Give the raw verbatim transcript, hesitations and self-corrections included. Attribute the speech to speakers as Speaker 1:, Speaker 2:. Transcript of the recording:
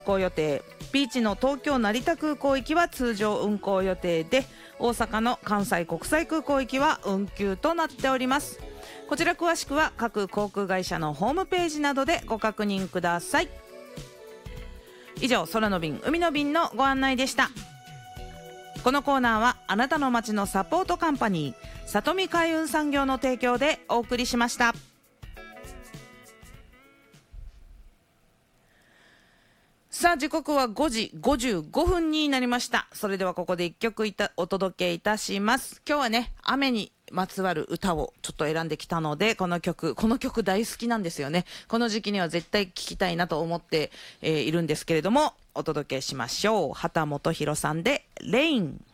Speaker 1: 航予定。ビーチの東京成田空港行きは通常運航予定で、大阪の関西国際空港行きは運休となっております。こちら詳しくは各航空会社のホームページなどでご確認ください。以上、空の便海の便のご案内でした。このコーナーはあなたの街のサポートカンパニー里見海運産業の提供でお送りしました。さあ、時刻はごじごじゅうごふんになりました。それではここでいっきょくいたお届けいたします。今日はね、雨にまつわる歌をちょっと選んできたので、この曲この曲大好きなんですよね。この時期には絶対聴きたいなと思って、えー、いるんですけれども、お届けしましょう。畑基博さんでレイン。